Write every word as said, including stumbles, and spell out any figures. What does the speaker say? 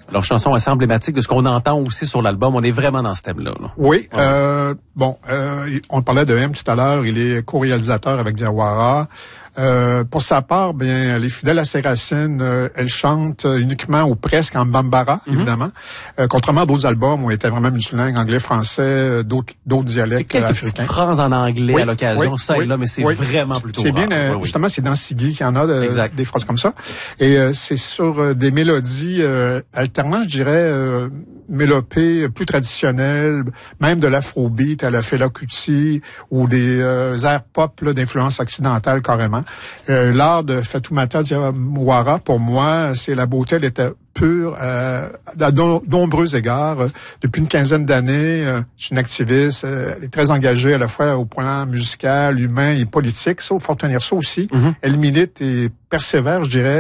Leur chanson assez emblématique de ce qu'on entend aussi sur l'album. On est vraiment dans ce thème-là. Là. Oui. Ouais. Euh, bon, euh, on parlait de M tout à l'heure. Il est co-réalisateur avec Diawara. Euh, pour sa part, bien, elle est fidèle à ses racines. Euh, elle chante uniquement ou presque en bambara, mm-hmm. évidemment. Euh, contrairement à d'autres albums où elle était vraiment multilingue, anglais, français, euh, d'autres, d'autres dialectes quelques africains. Quelques phrases en anglais oui, à l'occasion, oui, ça oui, et là, mais c'est oui. vraiment plutôt C'est rare. bien, euh, oui, justement, oui. c'est dans Siggy qu'il y en a de, des phrases comme ça. Et euh, c'est sur euh, des mélodies euh, alternant, je dirais, euh, mélopées plus traditionnelles, même de l'afrobeat à la Fela Kuti ou des euh, airs pop là, d'influence occidentale carrément. Euh, l'art de Fatoumata Diawara, pour moi, c'est la beauté, elle était pure euh, à de nombreux égards. Euh, depuis une quinzaine d'années, euh, je suis une activiste, euh, elle est très engagée à la fois au plan musical, humain et politique. Ça, il faut retenir ça aussi. Mm-hmm. Elle milite et persévère, je dirais,